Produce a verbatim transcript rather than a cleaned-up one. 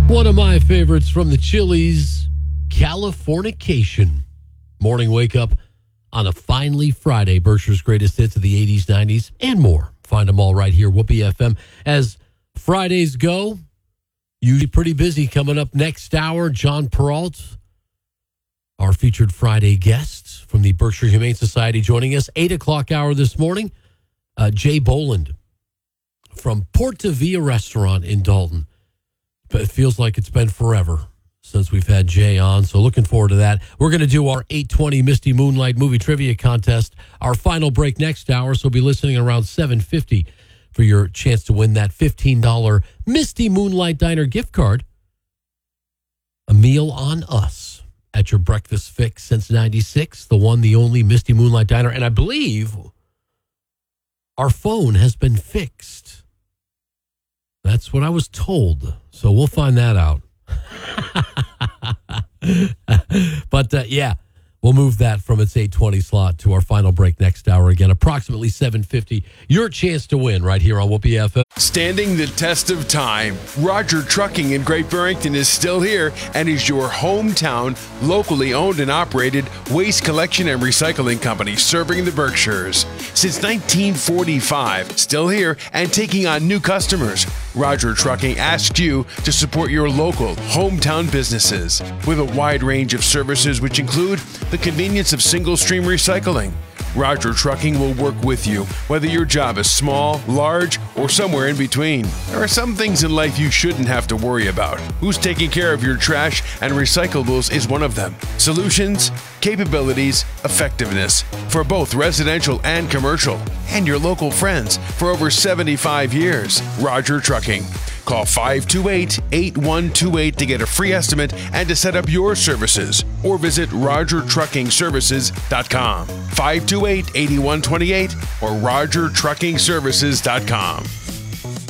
One of my favorites from the Chili's, Californication. Morning wake up on a finally Friday. Berkshire's greatest hits of the eighties, nineties, and more. Find them all right here, Whoopee F M. As Fridays go, usually pretty busy. Coming up next hour, John Peralt, our featured Friday guest from the Berkshire Humane Society, joining us. Eight o'clock hour this morning, uh, Jay Boland from Porta Via Restaurant in Dalton. But it feels like it's been forever since we've had Jay on, so looking forward to that. We're going to do our eight twenty Misty Moonlight Movie Trivia Contest, our final break next hour, so be listening around seven fifty for your chance to win that fifteen dollars Misty Moonlight Diner gift card. A meal on us at your breakfast fix since ninety-six, the one, the only Misty Moonlight Diner. And I believe our phone has been fixed. That's what I was told. So we'll find that out. But, uh, yeah, we'll move that from its eight twenty slot to our final break next hour. Again, approximately seven fifty. Your chance to win right here on Whoopee F M. Standing the test of time, Roger Trucking in Great Barrington is still here and is your hometown, locally owned and operated waste collection and recycling company serving the Berkshires. Since nineteen forty-five, still here and taking on new customers, Roger Trucking asks you to support your local, hometown businesses with a wide range of services which include the convenience of single-stream recycling. Roger Trucking will work with you, whether your job is small, large, or somewhere in between. There are some things in life you shouldn't have to worry about. Who's taking care of your trash and recyclables is one of them. Solutions, capabilities, effectiveness for both residential and commercial. And your local friends for over seventy-five years. Roger Trucking. Call five two eight, eight one two eight to get a free estimate and to set up your services. Or visit roger trucking services dot com. five two eight, eight one two eight or roger trucking services dot com.